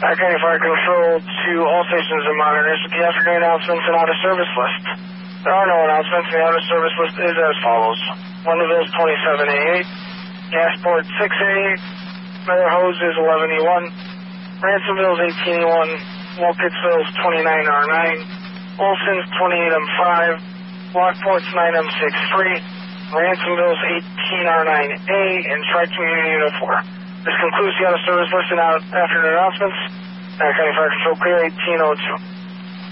County Fire Control to all stations and monitors with the afternoon announcements and out-of-service list. There are no announcements. The out-of-service list is as follows. Wonderville's 27A8, Gasport 6A8, Miller Hose is 11E1, Ransomville's 18E1, Wolcottsville's 29R9, Olson's 28M5, Lockport's 9M63, Ransomville's 18R9A, and Tri-Community Unit 4. This concludes the out-of-service list and afternoon announcements. County Fire Control clear 1802.